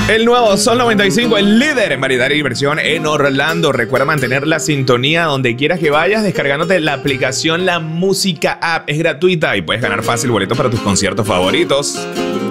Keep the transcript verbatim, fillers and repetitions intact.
El nuevo Sol noventa y cinco, el líder en variedad y diversión en Orlando. Recuerda mantener la sintonía donde quieras que vayas descargándote la aplicación La Música App. Es gratuita y puedes ganar fácil boletos para tus conciertos favoritos.